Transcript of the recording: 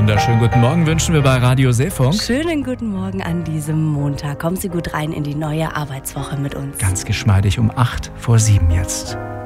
wunderschönen guten Morgen wünschen wir bei Radio Seefunk. Schönen guten Morgen an diesem Montag. Kommen Sie gut rein in die neue Arbeitswoche mit uns. Ganz geschmeidig um 8 vor 7 jetzt.